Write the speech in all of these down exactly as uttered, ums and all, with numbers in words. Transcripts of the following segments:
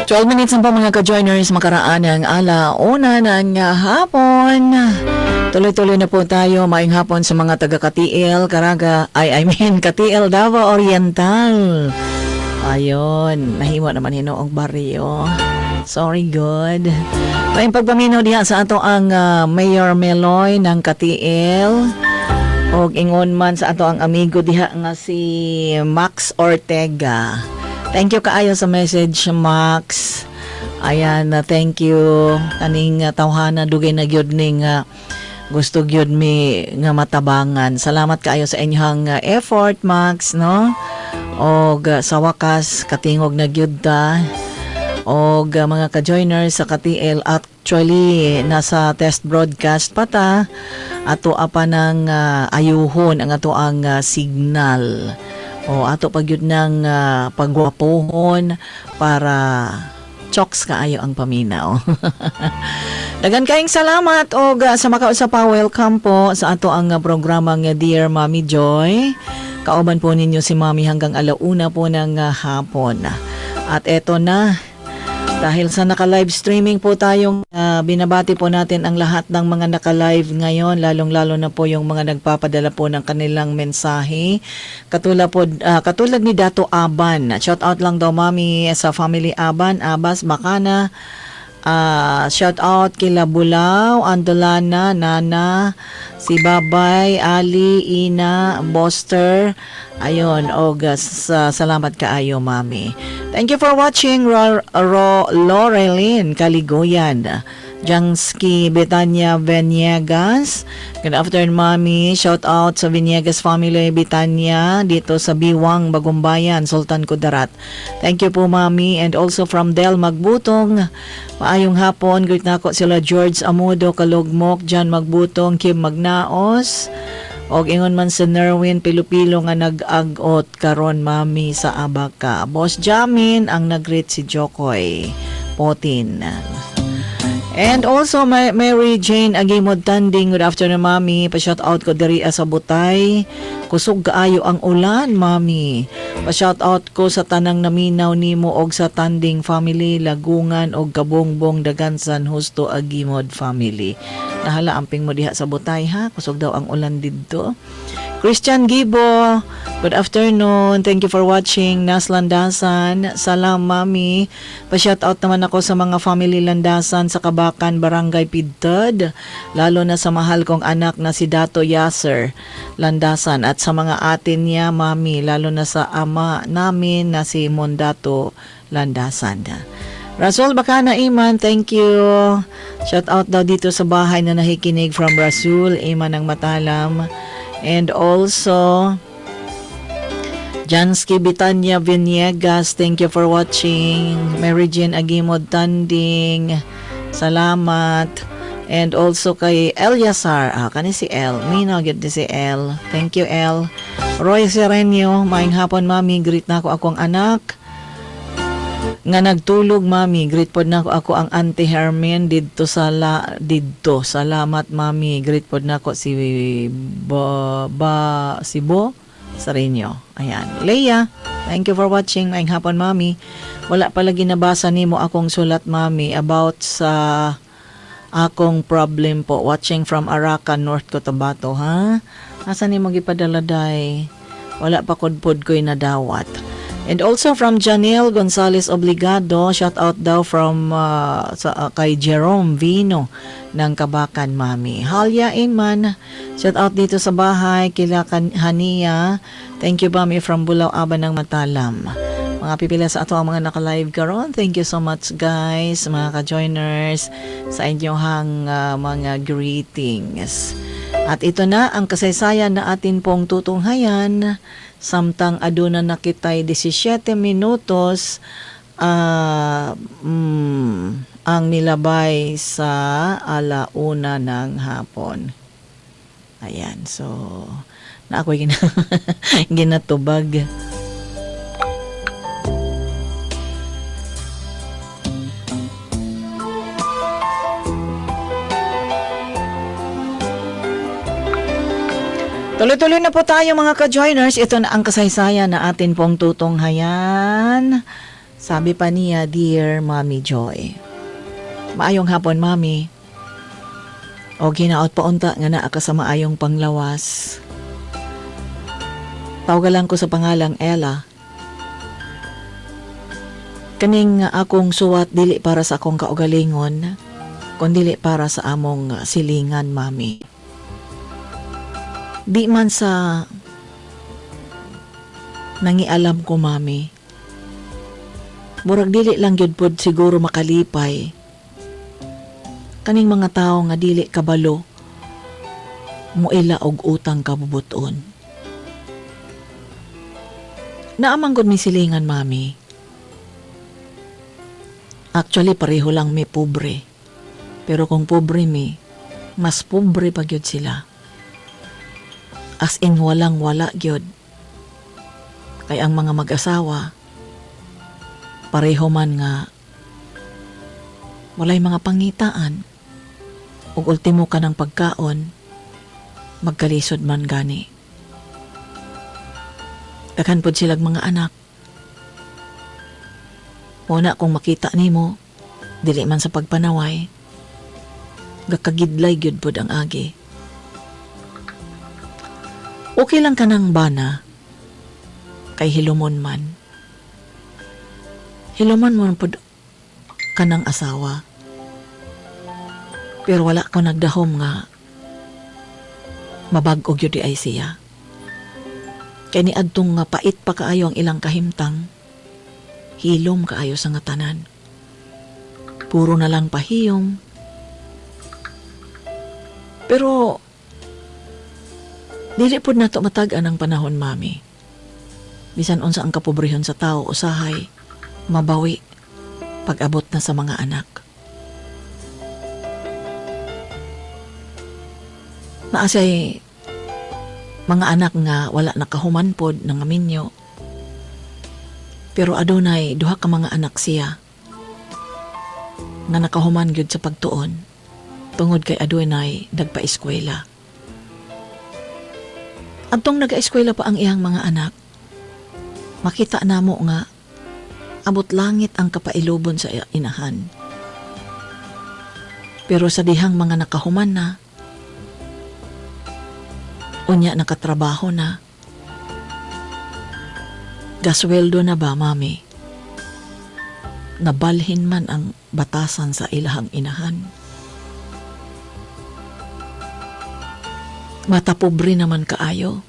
twelve minutes na po mga ka-joiners, makaraan ng alauna ng hapon. Tuloy-tuloy na po tayo, maing hapon sa mga taga-K T L, Caraga, I, I mean K T L, Davao Oriental. Ayun, nahiwa naman hinoong baryo. Sorry, good. Maing pagpaminaw diha sa ato ang uh, Mayor Meloy ng K T L. O ingon man sa ato ang amigo diha nga si Max Ortega. Thank you kaayo sa message, Max. Ayan, uh, thank you. Kaning uh, tawhana dugay na gyud ning uh, gusto gyud mi nga matabangan. Salamat kaayo sa inyong uh, effort, Max, no? Og uh, sa wakas katingog na gyud ta. Og uh, mga ka-joiners sa K T L, actually nasa test broadcast pa ta. Ato apa ng uh, ayuhon ang ato ang uh, signal. O ato pagyud ng uh, pagwapohon para chokes kaayo ang paminaw. Dagan kayong salamat o uh, sa makausap pa, welcome po sa ato ang uh, programang uh, Dear Mommy Joy. Kauban po ninyo si Mommy hanggang alauna po ng uh, hapon. At eto na, dahil sa naka-live streaming po tayong uh, binabati po natin ang lahat ng mga naka-live ngayon, lalong-lalo na po yung mga nagpapadala po ng kanilang mensahe. Katulad po, uh, katulad ni Dato Aban. Shout out lang daw Mami sa family Aban, Abas, Makana. Uh, shout out kila Bulaw, Andolana, Nana, si Babay, Ali, Ina, Boster. Ayun, og uh, salamat kaayo Mami. Thank you for watching. Ro- Ro- Lorelyn Kaligoyan, Jansky Betania Veniegas. Good afternoon, Mami. Shout out sa Veniegas family Betania dito sa Biwang, Bagumbayan, Sultan Kudarat. Thank you po, Mami. And also from Del Magbutong, maayong hapon. Greet na ako sila George Amudo, Kalugmok, Jan Magbutong, Kim Magnaos. Og ingon man sa Nerwin Pilupilo nga nag-agot karon Mami sa Abaca. Boss Jamin ang nag-greet si Jokoy Potin. And also may Mary Jane Agimod Tanding. Good afternoon Mami. Pa-shout out ko diri sa Butay. Kusog kaayo ang ulan Mami. Pa-shout out ko sa tanang naminaw nimo og sa Tanding family, Lagungan og Kabongbong Dagansan Husto Agimod family. Nahala amping mo diha sa Butay ha. Kusog daw ang ulan didto. Christian Gibo, good afternoon. Thank you for watching. Nas Landasan, salam Mami. Pa-shout out naman ako sa mga family Landasan sa Kabakan, Barangay Pidtod. Lalo na sa mahal kong anak na si Dato Yasser Landasan at sa mga atin niya Mami. Lalo na sa ama namin na si Mondato Landasan. Rasul Bacana Iman, thank you. Shout out daw dito sa bahay na nakikinig from Rasul Iman ng Matalam. And also Jansky Bitanya Veniegas, thank you for watching. Mary Jane Agimod Tanding, salamat. And also kay Eliasar, ah, kani si El, Mina, get si El. Thank you El. Roy Serenio, maing hapon Mami, greet na ako akong anak nga nagtulog Mami. Greet pod na ako ako ang Auntie Hermin didto sa la, didto. Salamat Mami. Greet pod na ako si ba, ba si Bo Sarinyo. Ayan. Leia, thank you for watching. Maing hapon Mami. Wala pala ginabasa nimo akong sulat Mami about sa akong problem po. Watching from Arakan, North Cotabato, ha? Asa nimo gipadala day? Wala pa kod-pod ko'y nadawat. And also from Janelle Gonzalez Obligado, shout out daw from uh, sa, uh, kay Jerome Vino ng Kabakan Mami. Halya Inman, shout out dito sa bahay kila Hania. Thank you Mami from Bulao Aban ng Matalam. Mga pipila sa ato ang mga naka-live karon. Thank you so much guys, mga ka-joiners sa inyong uh, mga greetings. At ito na ang kasaysayan na atin pong tutunghayan. Samtang aduna na kita'y disisyete minutos uh, mm, ang nilabay sa alauna ng hapon. Ayan, so na ako'y gina, ginatubag. Tuloy-tuloy na po tayo mga ka-joiners. Ito na ang kasaysayan na atin pong tutunghayan Sabi pa niya, Dear Mommy Joy. Maayong hapon, Mami. O ginaot pa unta nga naa ka sa maayong panglawas. Tawagan ko sa pangalang Ella. Kaning akong suwat dili para sa akong kaugalingon, kundi para sa among silingan, Mami. Di man sa nangialam ko, Mami. Murag dili lang gyud pod siguro makalipay. Kaning mga tao nga dili kabalo, muila og utang kabubuton. Naamang gud mi silingan, Mami. Actually, pareho lang mi pobre. Pero kung pobre mi, mas pobre pa gyud sila. As in walang wala gyud. Kay ang mga mag-asawa, pareho man nga walay mga pangitaan ug ultimo ka ng pagkaon, magkalisod man gani. Daghan pod silang mga anak. Una kung makita nimo, dili man sa pagpanaway, gakagidlay gyud pod ang agi. Okay lang ka ng bana, kay hilumon man. Hiluman mo pod ka ng asawa. Pero wala ko nagdahom nga mabag-og yun di ay siya. Kaya ni adtong nga pait pa kaayo ang ilang kahimtang, hilom kaayo sa nga tanan. Puro na lang pahiyom. Pero dili pod nato matag-an ang panahon, Mami. Bisan unsa ang kapobrehon sa tao usahay mabawi pag-abot na sa mga anak. Naasay mga anak nga wala nakahuman pod ng aminyo. Pero adunay duha ka mga anak siya nga nakahuman gyud sa pagtuon tungod kay adunay nagpa-eskwela. Adtong naga-eskwela pa ang iyang mga anak, makita namo nga abot langit ang kapailubon sa inahan. Pero sa dihang mga nakahuman na, unya nakatrabaho na, gasweldo na ba, Mami? Nabalhin man ang batasan sa ilahang inahan. Matapobre naman kaayo.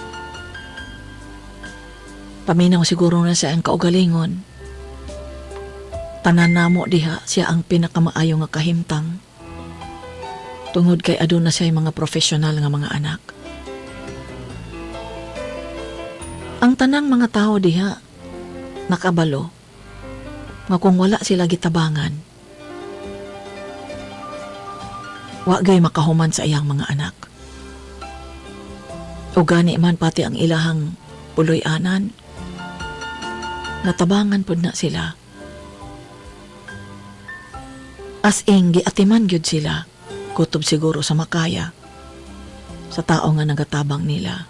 Paminaw siguro na siya ang kaugalingon. Tanan namo diha siya ang pinakamaayo nga kahimtang. Tungod kay aduna siya mga profesional nga mga anak. Ang tanang mga tao diha nakabalo nga kung wala sila gitabangan, wa gay makahuman sa iyang mga anak. O gani man pati ang ilahang puloy-anan, natabangan pud na sila. As in, giatiman gyud sila, kutob siguro sa makaya, sa tao nga nagatabang nila.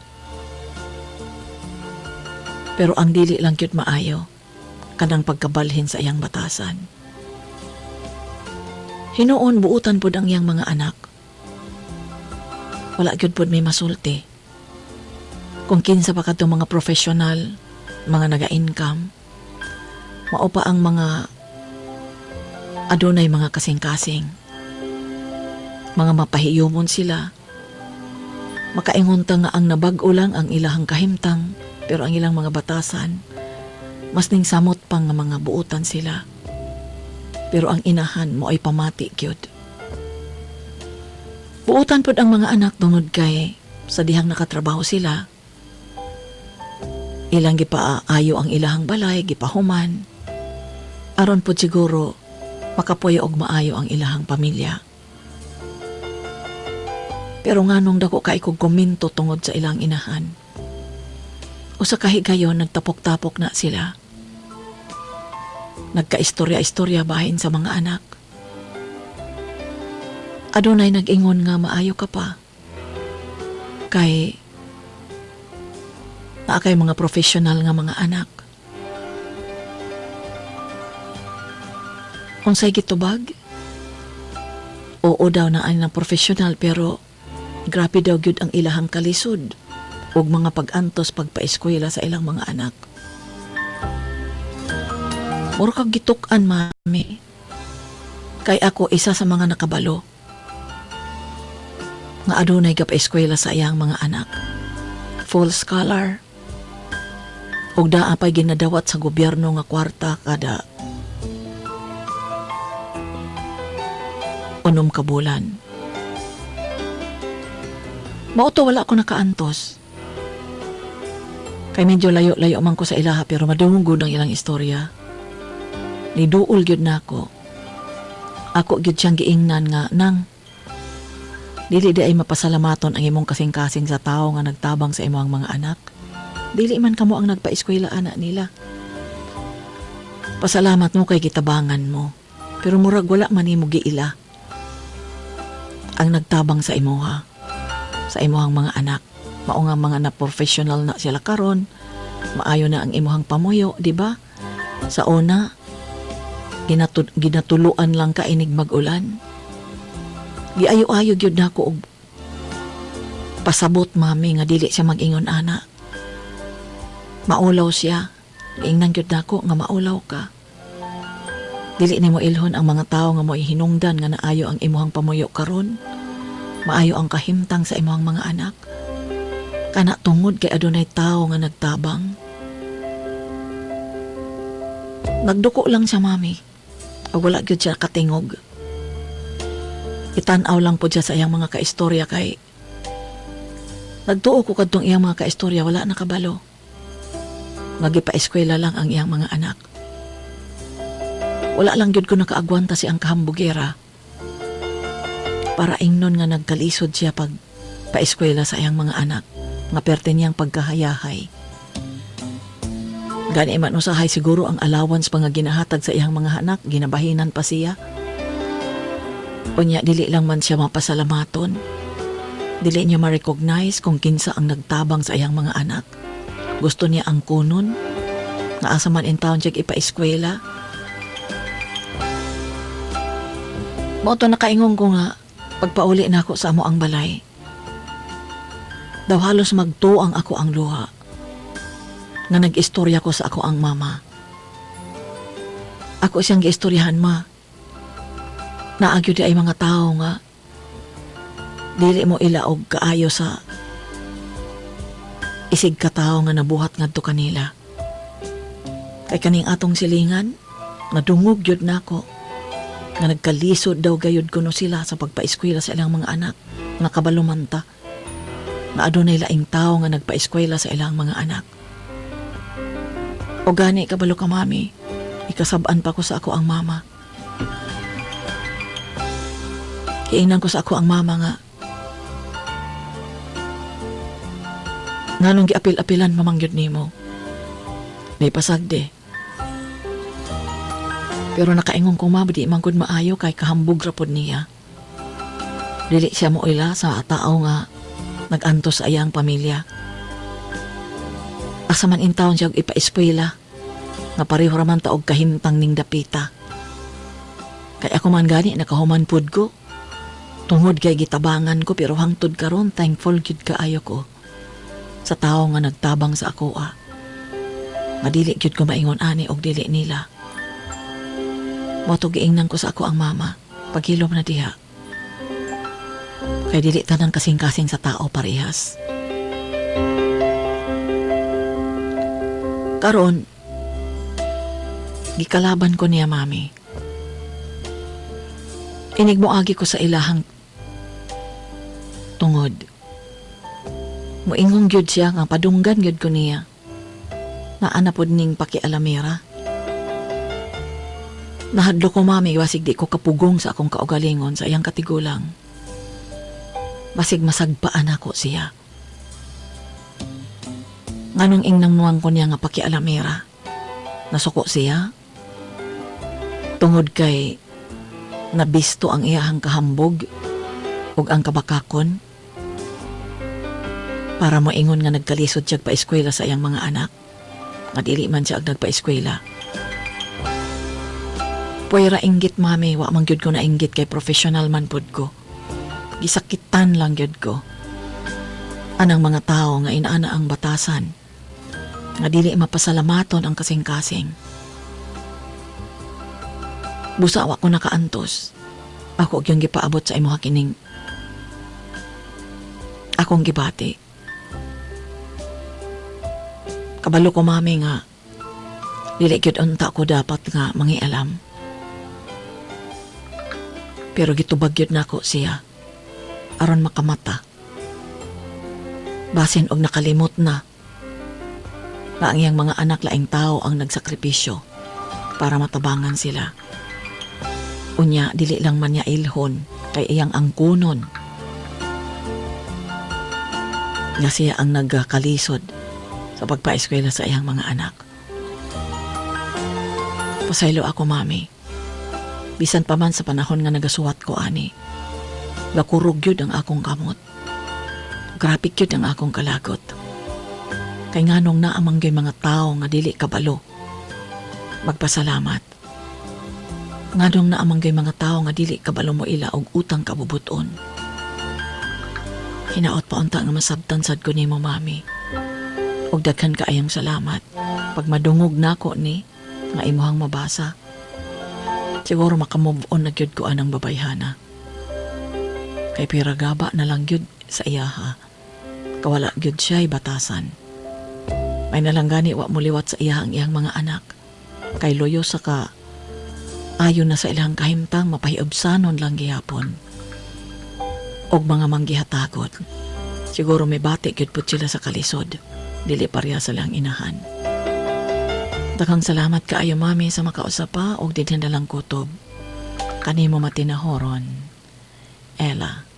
Pero ang dili lang gyud maayo, kanang pagkabalhin sa iyang batasan. Hinuon buutan pod ang iyang mga anak. Wala gyud pod may masulti. Kung kinsa pa kadtong mga profesional, mga naga-income, mao pa ang mga adunay mga kasing-kasing. Mga mapahiyomon sila. Makaingunta nga ang nabag-o lang ang ilahang kahimtang, pero ang ilang mga batasan, mas ning samot pang nga mga buutan sila. Pero ang inahan mo ay pamati gyud. Buutan pod ang mga anak tungod kay sa dihang nakatrabaho sila. Ilang gipaayo ang ilahang balay, gipahuman. Aron pod siguro makapuyo og maayo ang ilahang pamilya. Pero nganong dako kay kog komento tungod sa ilang inahan. O sa kahigayon nagtapok-tapok na sila. Nagkaistorya-istorya bahin sa mga anak. Adunay nag-ingon nga maayo ka pa. Kay naakay mga profesional nga mga anak. Unsay gitubag? Oo daw na ang profesional pero grabe daw gyud ang ilahang kalisod ug mga pag-antos pagpaeskwela sa ilang mga anak. Mura kag gituk-an, mami. Kay ako isa sa mga nakabalo nga adunay gapaeskwela sa iyang mga anak. Full scholar. Ug daa pay ginadawat sa gobyerno nga kwarta kada unom ka bulan. Mauto wala ako nakaantos. Kay medyo layo-layo man ko sa ilaha pero madungugod ang ilang istorya. Niduol gyud nako. Ako gyud siyang giingnan nga nang dili di ay mapasalamaton ang imong kasing-kasing sa tao nga nagtabang sa imong mga anak. Dili man kamo ang nagpaeskwela anak nila. Pasalamat mo kay gitabangan mo. Pero murag wala man nimo giila ang nagtabang sa imuha, sa imuhang mga anak. Mao nga mga na professional na sila karon, maayo na ang imuhang pamuyo, di ba? Sa una, ginatu- ginatuluan lang ka inig mag-ulan. Giayo-ayo gyud nako og pasabot, mami, nga dili siya mag-ingon ana. Maulaw siya. Ingnan gyud nako nga maulaw ka. Dili nimo ilhon ang mga tawo nga mo'y hinungdan nga naayo ang imuhang pamuyo karon. Maayo ang kahimtang sa imuhang mga anak. Kana tungod kay adunay tawo nga nagtabang. Nagduko lang siya, mami. O wala gyud siya katingog. Itan-aw lang po siya sa iyang mga kaistorya kay nagtuo ko kadtong iyang mga kaistorya wala nakabalo. Magipa-eskwela lang ang iyang mga anak. Wala lang gyud ko nakaagwanta si ang kahambugera para ingnon nga nagkalisod siya pag paeskwela sa iyang mga anak nga perte niyang pagkahayahay. Gani man usahay siguro ang allowance pa nga ginahatag sa iyang mga anak, ginabahinan pa siya. Unya dili lang man siya mapasalamaton. Dili niya ma-recognize kung kinsa ang nagtabang sa iyang mga anak. Gusto niya ang kunon nga asa man in town siya ipa-eskwela. Mao to nakaingon ko nga pagpauli na ako sa amo ang balay. Daw halos magtuang ako ang luha nga nag-istorya ko sa ako ang mama. Ako siyang giistoryahan, ma. Naagyo di ay mga tao nga dili mo ilaog kaayo sa isig ka tao nga nabuhat ngadto kanila. Kay kaning atong silingan nadungog gyud nako nga nagkalisod daw gayud kuno sila sa pagpaeskwela sa ilang mga anak nga kabalumanta nga adunay laing tao nga nagpaeskwela sa ilang mga anak. O gani kabalo ka, mami, ikasabaan pa ko sa ako ang mama. Kiingnan ko sa ako ang mama nga nganong giapil-apilan mamangyod nimo. May pasagde. Pero nakaingon ko, ma, di man gud maayo kay kahambog rapod niya. Dili siya mo ila sa tao nga nagantos sa iyang pamilya. Asa man in town siya ipa-eskwela nga pareho raman taog kahimtang ning dapita. Kay ako man gani nakahuman pud ko. Tungod kay gitabangan ko pero hangtod karon thankful gyud kaayo ko sa tao nga nagtabang sa ako, ah. Madili gyud ko maingon ani og dili nila. Moto giingnan ko sa ako ang mama paghilom na diha. Kay dili tanan kasing-kasing sa tao parehas. Karon, gikalaban ko niya, mami. Inig mo agi ko sa ilahang tungod. Moingong gyud siya nga padunggan gyud ko niya. Naana pod ning pakialamera. Nahadlo ko, mami, wasig di ko kapugong sa akong kaugalingon sa iyang katigulang. Basig masagpaan ako siya. Nganong ingnang nuwang ko niya nga pakialamera. Nasuko siya. Tungod kay nabisto ang iyahang kahambog ug ang kabakakon para moingon nga nagkalisod siya pa-eskwela sa iyang mga anak. Nga dili man siya ag nagpa-eskwela. Kapoy ra inggit mami, wa man gyud ko na inggit kay professional man pud ko. Gisakitan lang gyud ko. Anang mga tao nga inaana ang batasan, nga dili mapasalamaton ang kasing-kasing. Busa wa ko nakaantos. Ako gyud gipaabot sa imuha kining akong gibati. Kabalo ko mami nga dili gyud unta ko dapat nga mangialam. Pero gitubag gyud nako siya aron makamata. Basin og nakalimot na na ang iyang mga anak laing tao ang nagsakripisyo para matabangan sila. Unya, dili lang man niya ilhon kay iyang angkunon nga siya ang nagkalisod sa pagpaeskwela sa iyang mga anak. Pasaylo ako mami. Bisan pa man sa panahon nga nagasuwat ko ani, gakurog yun ang akong kamot. Grapik yun ang akong kalagot. Kay nganong naamanggay mga tao nga dili kabalo. Magpasalamat. Nganong naamanggay mga tao nga dili kabalo mo ila og utang kabubuton. Hinaot pa unta nga masabtan sad ko nimo mami. Og daghan kaayang salamat pag madungog nako ni nga imuhang mabasa. Siguro makamove on na gyud ko anang babayhana. Kay piragaba na lang gyud sa iyaha. Kawala gyud siya'y batasan. May nalanggani wa muliwat sa iya ang iyang mga anak. Kay loyo sa ka ayon na sa ilang kahimtang mapahiobsanon lang gihapon. Og mga manggihatagot. Siguro may bati gyud pud sila sa kalisod. Dili pareha sa lang inahan. Daghang salamat kaayo mami sa makausapa og dinhi na lang kutob. Kanimo matinahoron. Ella.